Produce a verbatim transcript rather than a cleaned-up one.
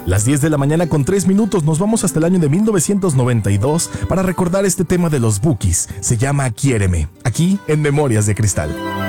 Las diez de la mañana con tres minutos, nos vamos hasta el año de mil novecientos noventa y dos para recordar este tema de los Bukis. Se llama Quiéreme, aquí en Memorias de Cristal.